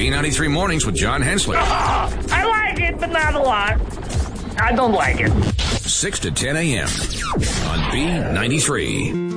B93 Mornings with John Hensley. I like it, but not a lot. I don't like it. 6 to 10 a.m. on B93.